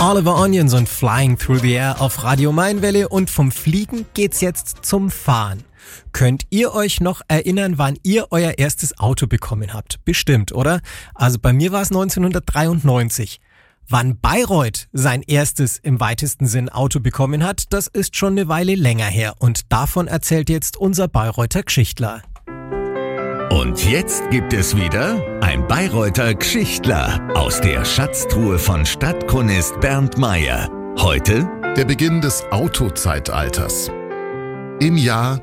Oliver Onions und Flying Through the Air auf Radio Mainwelle, und vom Fliegen geht's jetzt zum Fahren. Könnt ihr euch noch erinnern, wann ihr euer erstes Auto bekommen habt? Bestimmt, oder? Also bei mir war es 1993. Wann Bayreuth sein erstes im weitesten Sinn Auto bekommen hat, das ist schon eine Weile länger her, und davon erzählt jetzt unser Bayreuther Geschichtler. Und jetzt gibt es wieder ein Bayreuther Geschichtler aus der Schatztruhe von Stadtchronist Bernd Meyer. Heute der Beginn des Autozeitalters. Im Jahr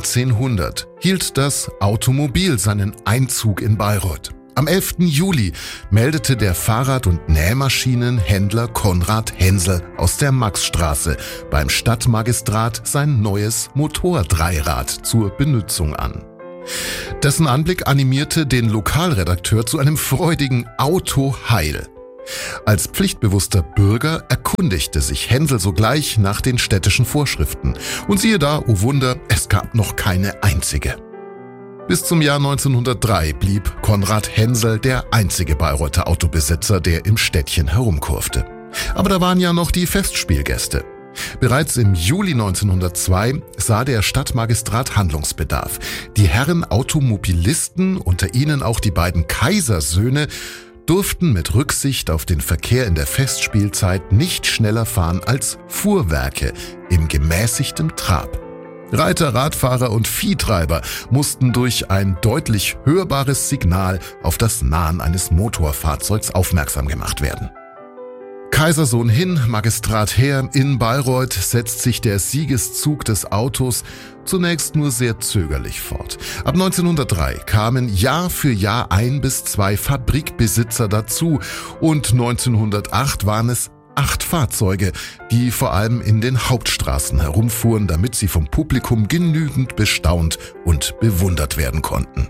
1900 hielt das Automobil seinen Einzug in Bayreuth. Am 11. Juli meldete der Fahrrad- und Nähmaschinenhändler Konrad Hensel aus der Maxstraße beim Stadtmagistrat sein neues Motordreirad zur Benutzung an. Dessen Anblick animierte den Lokalredakteur zu einem freudigen Autoheil. Als pflichtbewusster Bürger erkundigte sich Hensel sogleich nach den städtischen Vorschriften. Und siehe da, oh Wunder, es gab noch keine einzige. Bis zum Jahr 1903 blieb Konrad Hensel der einzige Bayreuther Autobesitzer, der im Städtchen herumkurfte. Aber da waren ja noch die Festspielgäste. Bereits im Juli 1902 sah der Stadtmagistrat Handlungsbedarf. Die Herren Automobilisten, unter ihnen auch die beiden Kaisersöhne, durften mit Rücksicht auf den Verkehr in der Festspielzeit nicht schneller fahren als Fuhrwerke im gemäßigtem Trab. Reiter, Radfahrer und Viehtreiber mussten durch ein deutlich hörbares Signal auf das Nahen eines Motorfahrzeugs aufmerksam gemacht werden. Kaisersohn hin, Magistrat her, in Bayreuth setzt sich der Siegeszug des Autos zunächst nur sehr zögerlich fort. Ab 1903 kamen Jahr für Jahr 1 bis 2 Fabrikbesitzer dazu, und 1908 waren es 8 Fahrzeuge, die vor allem in den Hauptstraßen herumfuhren, damit sie vom Publikum genügend bestaunt und bewundert werden konnten.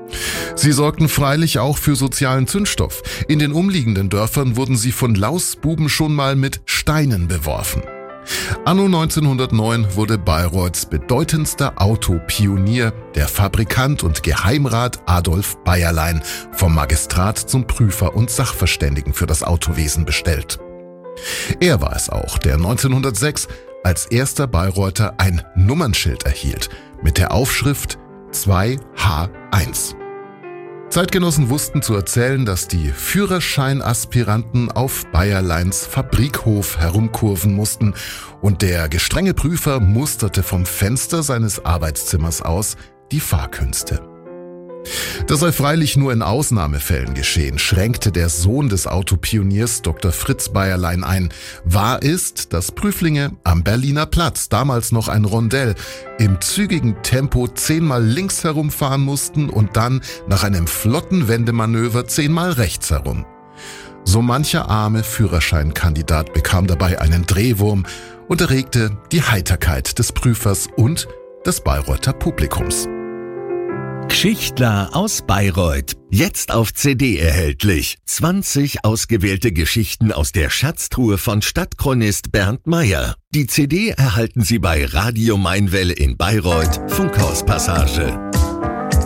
Sie sorgten freilich auch für sozialen Zündstoff. In den umliegenden Dörfern wurden sie von Lausbuben schon mal mit Steinen beworfen. Anno 1909 wurde Bayreuths bedeutendster Autopionier, der Fabrikant und Geheimrat Adolf Bayerlein, vom Magistrat zum Prüfer und Sachverständigen für das Autowesen bestellt. Er war es auch, der 1906 als erster Bayreuther ein Nummernschild erhielt, mit der Aufschrift 2H1. Zeitgenossen wussten zu erzählen, dass die Führerscheinaspiranten auf Bayerleins Fabrikhof herumkurven mussten, und der gestrenge Prüfer musterte vom Fenster seines Arbeitszimmers aus die Fahrkünste. Das sei freilich nur in Ausnahmefällen geschehen, schränkte der Sohn des Autopioniers Dr. Fritz Bayerlein ein. Wahr ist, dass Prüflinge am Berliner Platz, damals noch ein Rondell, im zügigen Tempo 10-mal links herumfahren mussten und dann nach einem flotten Wendemanöver 10-mal rechts herum. So mancher arme Führerscheinkandidat bekam dabei einen Drehwurm und erregte die Heiterkeit des Prüfers und des Bayreuther Publikums. Geschichtler aus Bayreuth. Jetzt auf CD erhältlich. 20 ausgewählte Geschichten aus der Schatztruhe von Stadtchronist Bernd Meyer. Die CD erhalten Sie bei Radio Mainwelle in Bayreuth, Funkhauspassage.